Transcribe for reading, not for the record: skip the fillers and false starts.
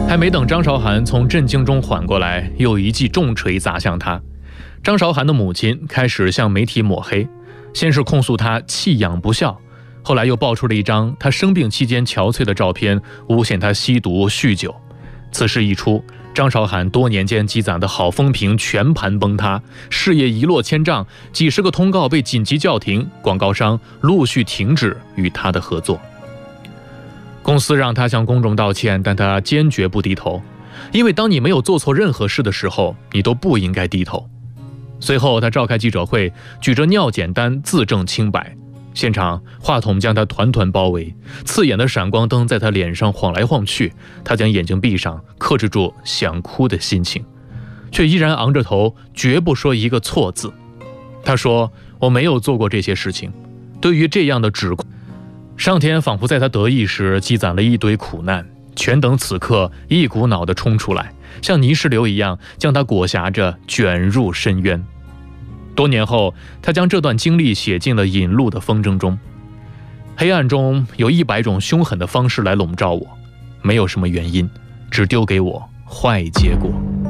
还没等张韶涵从震惊中缓过来，又一记重锤砸向他。张韶涵的母亲开始向媒体抹黑，先是控诉他弃养不孝，后来又爆出了一张他生病期间憔悴的照片，诬陷他吸毒酗酒。此事一出，张韶涵多年间积攒的好风评全盘崩塌，事业一落千丈，几十个通告被紧急叫停，广告商陆续停止与他的合作。公司让他向公众道歉，但他坚决不低头，因为当你没有做错任何事的时候，你都不应该低头。随后他召开记者会，举着尿检单自证清白，现场话筒将他团团包围，刺眼的闪光灯在他脸上晃来晃去，他将眼睛闭上，克制住想哭的心情，却依然昂着头，绝不说一个错字。他说：“我没有做过这些事情。”对于这样的指控，上天仿佛在他得意时积攒了一堆苦难，全等此刻一股脑地冲出来，像泥石流一样将他裹挟着卷入深渊。多年后，他将这段经历写进了《引路的风筝》中。黑暗中有100种凶狠的方式来笼罩我，没有什么原因，只丢给我坏结果。